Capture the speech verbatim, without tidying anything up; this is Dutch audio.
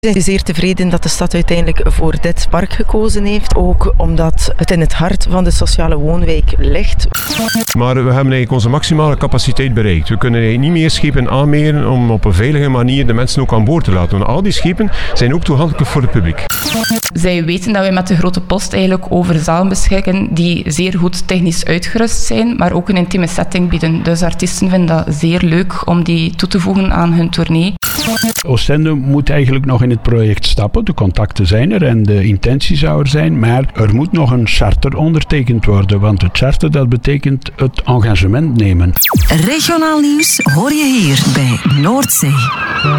We zijn zeer tevreden dat de stad uiteindelijk voor dit park gekozen heeft. Ook omdat het in het hart van de sociale woonwijk ligt. Maar we hebben eigenlijk onze maximale capaciteit bereikt. We kunnen niet meer schepen aanmeren om op een veilige manier de mensen ook aan boord te laten. Want al die schepen zijn ook toegankelijk voor het publiek. Zij weten dat wij met de Grote Post eigenlijk over zalen beschikken die zeer goed technisch uitgerust zijn, maar ook een intieme setting bieden. Dus artiesten vinden dat zeer leuk om die toe te voegen aan hun tournee. Oostende moet eigenlijk nog in het project stappen. De contacten zijn er en de intentie zou er zijn, maar er moet nog een charter ondertekend worden, want het charter dat betekent het engagement nemen. Regionaal nieuws hoor je hier bij Noordzee.